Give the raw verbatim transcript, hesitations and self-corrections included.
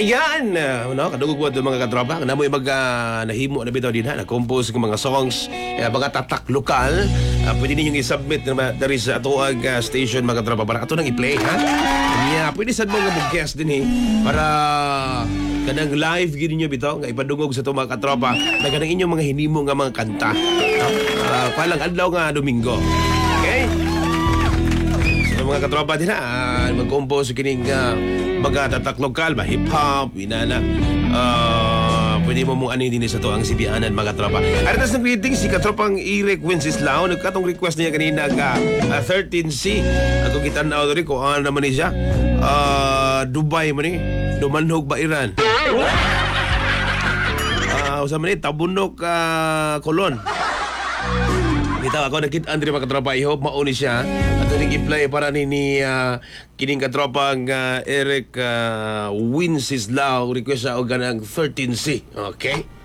Ayan, uh, no, kadugog mo ito mga katropa. Namoy mag uh, nahimo na bitaw din ha, na-compose ng mga songs, uh, mga tatak lokal. Uh, pwede ninyong i-submit na there is ato ag uh, station mga katropa para ato nang i-play ha. Yeah, pwede sad mga mag-guest din eh para kanang live gid ninyo bitaw nga ipadungog sa to mga katropa na kanang inyong mga hinimo nga mga kanta. No? Uh, palang adlaw nga Domingo. Okay? So mga katropa din ha, uh, mag-compose kining uh, mga tatak lokal, ba hip-hop, inana. Uh, pwede mo mong ano din sa to ang sibianan mga tropa. Aritas ng greeting, si katropang Eric Wenceslao. Nagkatong request niya kanina ka uh, thirteen C. Ako kita na rin kung ano naman niya. Uh, Dubai man eh. Dumanhog ba Iran? Uh, Usa man eh, Tabunok uh, Kolon. Kita ako nakit Andre mga katropa. I hope mauni siya. At ito i-play para ni, ni uh, kining katropang uh, Eric uh, Wenceslao. Request siya o ganang thirteen C. Okay?